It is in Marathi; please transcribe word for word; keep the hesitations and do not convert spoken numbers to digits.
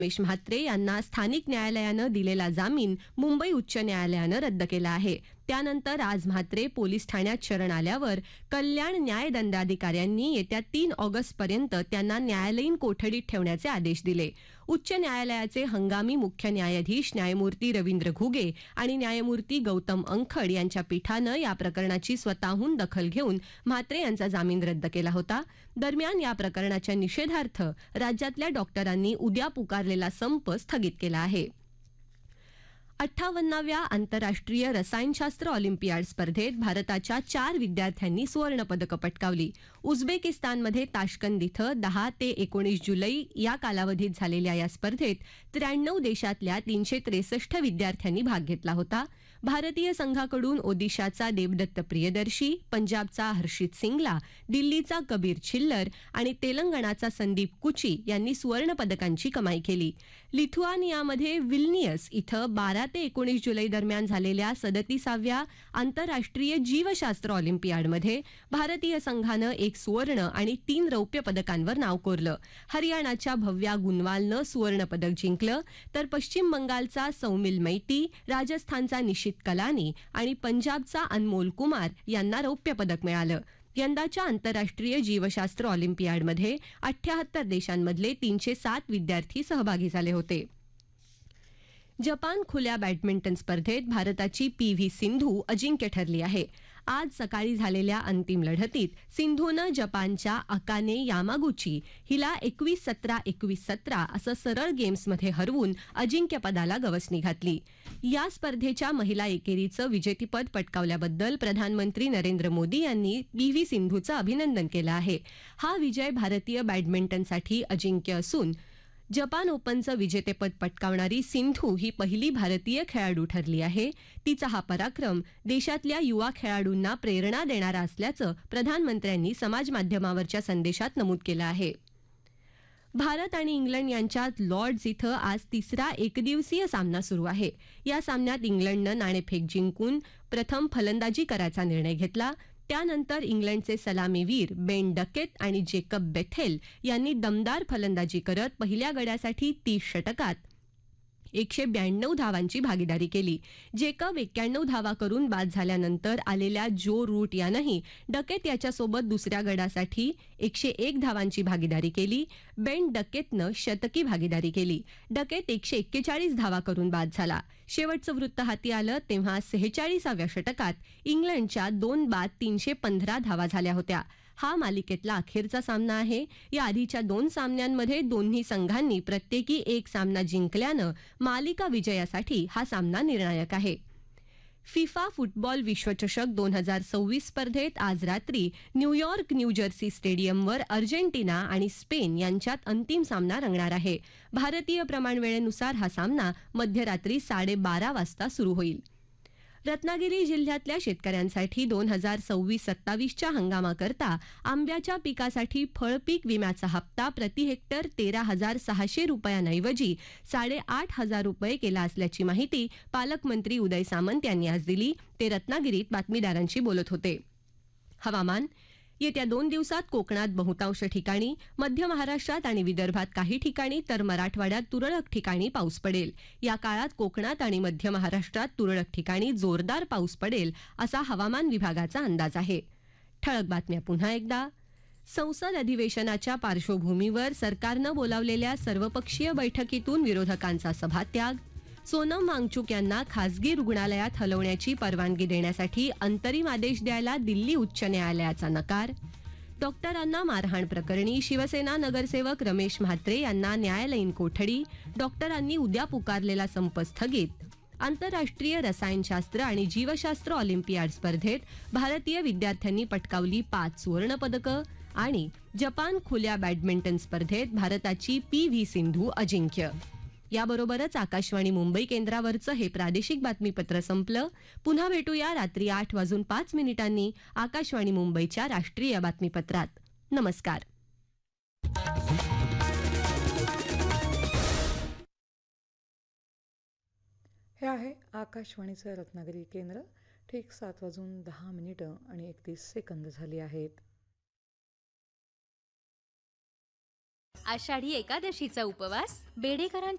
रमेश म्हात्रे यांना स्थानिक न्यायालयानं दिलेला जामीन मुंबई उच्च न्यायालयानं रद्द केला आहे. त्यानंतर आज म्हात्रे पोलीस ठाण्यात शरण आल्यावर कल्याण न्याय दंडाधिकाऱ्यांनी येत्या तीन ऑगस्टपर्यंत त्यांना न्यायालयीन कोठडीत ठेवण्याचे आदेश दिले. उच्च न्यायालयाचे हंगामी मुख्य न्यायाधीश न्यायमूर्ती रवींद्र घुगे आणि न्यायमूर्ती गौतम अंखड यांच्या पीठानं या प्रकरणाची स्वतःहून दखल घेऊन म्हात्रे यांचा जामीन रद्द केला होता. दरम्यान या प्रकरणाच्या निषेधार्थ राज्यातल्या डॉक्टरांनी उद्या पुकारलेला संप स्थगित केला आहे. अठ्ठावन्नाव्या आंतरराष्ट्रीय रसायनशास्त्र ऑलिम्पियाड स्पर्धेत भारताच्या चार विद्यार्थ्यांनी सुवर्णपदकं पटकावली. उझबेकिस्तानमध्ये ताश्कंद इथं दहा ते एकोणीस जुलै या कालावधीत झालेल्या या स्पर्धेत त्र्याण्णव देशातल्या तीनशे त्रेसष्ट विद्यार्थ्यांनी भाग घेतला होता. भारतीय संघाकडून ओदिशाचा देवदत्त प्रियदर्शी, पंजाबचा हर्षित सिंगला, दिल्लीचा कबीर छिल्लर आणि तेलंगणाचा संदीप कुची यांनी सुवर्णपदकांची कमाई केली. लिथुआनियामध्ये विल्नियस इथं बारा ते एकोणीस जुलै दरम्यान झालेल्या सदतीसाव्या आंतरराष्ट्रीय जीवशास्त्र ऑलिम्पियाडमध्ये भारतीय संघानं एक सुवर्ण आणि तीन रौप्य पदकांवर नाव कोरलं. हरियाणाच्या भव्या गुनवालनं सुवर्णपदक जिंकलं, तर पश्चिम बंगालचा सौमिल मैती, राजस्थानचा निशित कलानी आणि पंजाबचा अनमोल कुमार यांना रौप्य पदक मिळालं. यंदाच्या आंतरराष्ट्रीय जीवशास्त्र ऑलिम्पियाडमध्ये अठ्ठ्याहत्तर देशांमधले तीनशे सात विद्यार्थी सहभागी झाले होते. जपान खुल्या बॅडमिंटन स्पर्धेत भारताची पी व्ही सिंधू अजिंक्य ठरली आहे. आज सकाळी झालेल्या अंतिम लढतीत सिंधूनं जपानच्या अकाने यामागुची हिला एकवीस सतरा एकवीस सतरा असं सरळ गेम्समध्ये हरवून अजिंक्यपदाला गवसणी घातली. या स्पर्धेच्या महिला एकेरीचं विजेतेपद पटकावल्याबद्दल प्रधानमंत्री नरेंद्र मोदी यांनी पी व्ही सिंधूचं अभिनंदन केलं आहे. हा विजय भारतीय बॅडमिंटनसाठी अजिंक्य असून जपान ओपनचं विजेतेपद पटकावणारी सिंधू ही पहिली भारतीय खेळाडू ठरली आहे. तिचा हा पराक्रम देशातल्या युवा खेळाडूंना प्रेरणा देणारा असल्याचं प्रधानमंत्र्यांनी समाजमाध्यमावरच्या संदेशात नमूद केलं आहे. भारत आणि इंग्लंड यांच्यात लॉर्ड्स इथं आज तिसरा एकदिवसीय सामना सुरू आहे. या सामन्यात इंग्लंडनं नाणेफेक जिंकून प्रथम फलंदाजी करायचा निर्णय घेतला. त्यानंतर इंग्लंडचे सलामीवीर बेन डकेत आणि जेकब बेथेल यांनी दमदार फलंदाजी करत पहिल्या गड्यासाठी तीस षटकात एकशे ब्याण्णव धावांची भागीदारी केली. जेकब एक्क्याण्णव धावा करून बाद झाल्यानंतर आलेल्या जो रूट यानंही डकेत याच्यासोबत दुसऱ्या गडासाठी एकशे एक धावांची भागीदारी केली. बेन डकेतनं शतकी भागीदारी केली. डकेत एकशे एक्केचाळीस धावा करून बाद झाला. शेवटचं वृत्त हाती आलं तेव्हा सेहेचाळीसाव्या षटकात इंग्लंडच्या दोन बाद तीनशे पंधरा धावा झाल्या होत्या. हा मालिकेतला अखेरचा सामना आहे. या आधीच्या दोन सामन्यांमध्ये दोन्ही संघांनी प्रत्येकी एक सामना जिंकल्यानं मालिका विजयासाठी हा सामना निर्णायक आहे. फिफा फुटबॉल विश्वचषक दोन हजार सव्वीस स्पर्धेत आज रात्री न्यूयॉर्क न्यू जर्सी स्टेडियमवर अर्जेंटिना आणि स्पेन यांच्यात अंतिम सामना रंगणार आहे. भारतीय प्रमाणवेळेनुसार हा सामना मध्यरात्री साडेबारा वाजता सुरू होईल. रत्नागिरी जिल्ह्यातल्या शेतकऱ्यांसाठी दोन हजार सव्वीस सत्तावीसच्या हंगामाकरता आंब्याच्या पिकासाठी फळपीक विम्याचा हप्ता प्रति हेक्टर तेरा हजार सहाशे रुपयांऐवजी साडेआठ हजार रुपये केला असल्याची माहिती पालकमंत्री उदय सामंत यांनी आज दिली. ते रत्नागिरीत बातमीदारांशी बोलत होते. हवामान. येत्या दोन दिवसात कोकणात बहुतांश ठिकाणी, मध्य महाराष्ट्रात आणि विदर्भात काही ठिकाणी तर मराठवाड्यात तुरळक ठिकाणी पाऊस पडेल. या काळात कोकणात आणि मध्य महाराष्ट्रात तुरळक ठिकाणी जोरदार पाऊस पडेल असा हवामान विभागाचा अंदाज आहे. ठळक बातम्या पुन्हा एकदा. संसद अधिवेशनाच्या पार्श्वभूमीवर सरकारनं बोलावलेल्या सर्वपक्षीय बैठकीतून विरोधकांचा सभात्याग. सोनम वांगचुक यांना खासगी रुग्णालयात हलवण्याची परवानगी देण्यासाठी अंतरिम आदेश द्यायला दिल्ली उच्च न्यायालयाचा नकार. डॉक्टरांना मारहाण प्रकरणी शिवसेना नगरसेवक रमेश म्हात्रे यांना न्यायालयीन कोठडी. डॉक्टरांनी उद्या पुकारलेला संप स्थगित. आंतरराष्ट्रीय रसायनशास्त्र आणि जीवशास्त्र ऑलिम्पियाड स्पर्धेत भारतीय विद्यार्थ्यांनी पटकावली पाच सुवर्णपदकं. आणि जपान खुल्या बॅडमिंटन स्पर्धेत भारताची पी व्ही सिंधू अजिंक्य. याबरोबरच आकाशवाणी मुंबई केंद्रावरचं हे प्रादेशिक बातमीपत्र संपलं. पुन्हा भेटूया रात्री आठ वाजून पाच मिनिटांनी आकाशवाणी मुंबईच्या राष्ट्रीय बातमीपत्रात. नमस्कार. हे आहे आकाशवाणीचं रत्नागिरी केंद्र. ठीक सात वाजून दहा मिनिटं आणि एकतीस सेकंद झाली आहेत. आषाढी एकादशीचा उपवास बेडेकरांच्या